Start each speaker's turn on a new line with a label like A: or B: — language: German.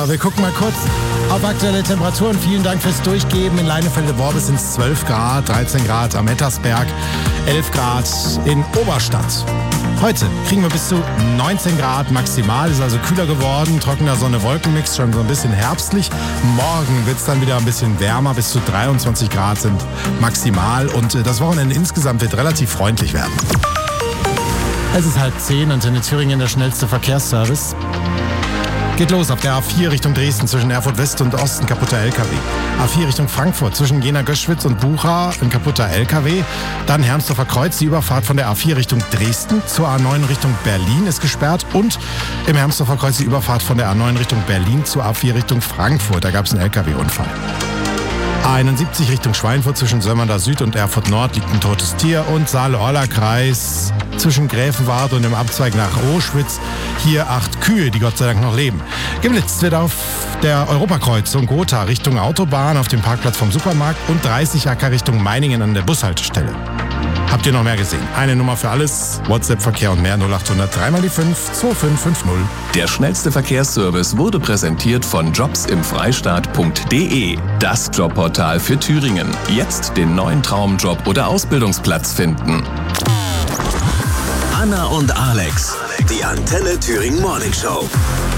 A: wir gucken mal kurz auf aktuelle Temperaturen. Vielen Dank fürs Durchgeben. In Leinefelde-Worbis sind es 12 Grad, 13 Grad am Ettersberg, 11 Grad in Oberstadt. Heute kriegen wir bis zu 19 Grad maximal, ist also kühler geworden, trockener Sonne-Wolkenmix, schon so ein bisschen herbstlich. Morgen wird es dann wieder ein bisschen wärmer, bis zu 23 Grad sind maximal und das Wochenende insgesamt wird relativ freundlich werden. Es ist 9:30, Antenne Thüringen, der schnellste Verkehrsservice. Geht los auf der A4 Richtung Dresden zwischen Erfurt West und Osten, kaputter LKW. A4 Richtung Frankfurt zwischen Jena-Göschwitz und Bucha, ein kaputter LKW. Dann Hermsdorfer Kreuz, die Überfahrt von der A4 Richtung Dresden zur A9 Richtung Berlin ist gesperrt. Und im Hermsdorfer Kreuz die Überfahrt von der A9 Richtung Berlin zur A4 Richtung Frankfurt. Da gab es einen LKW-Unfall. A71 Richtung Schweinfurt zwischen Sömmerda Süd und Erfurt Nord liegt ein totes Tier. Und Saale-Orla-Kreis zwischen Gräfenwart und dem Abzweig nach Roschwitz. Hier 8 Kühe, die Gott sei Dank noch leben. Geblitzt wird auf der Europakreuzung Gotha Richtung Autobahn auf dem Parkplatz vom Supermarkt und 30 Acker Richtung Meiningen an der Bushaltestelle. Habt ihr noch mehr gesehen? Eine Nummer für alles, WhatsApp-Verkehr und mehr 0800 3 x 5 2550.
B: Der schnellste Verkehrsservice wurde präsentiert von jobsimfreistaat.de. Das Jobportal für Thüringen. Jetzt den neuen Traumjob oder Ausbildungsplatz finden.
C: Anna und Alex, die Antenne Thüringen Morning Show.